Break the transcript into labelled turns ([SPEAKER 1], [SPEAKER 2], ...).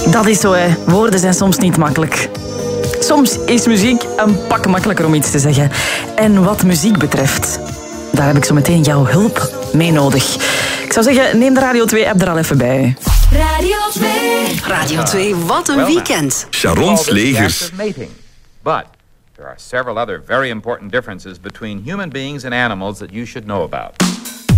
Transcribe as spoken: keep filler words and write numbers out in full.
[SPEAKER 1] Dat is zo, hè. Woorden zijn soms niet makkelijk. Soms is muziek een pak makkelijker om iets te zeggen. En wat muziek betreft, daar heb ik zo meteen jouw hulp mee nodig. Ik zou zeggen, neem de Radio twee-app er al even bij.
[SPEAKER 2] Radio twee.
[SPEAKER 3] Radio twee, wat een weekend.
[SPEAKER 4] Sharon's legers.
[SPEAKER 5] But there are several other very important differences between human beings and animals that you should know about.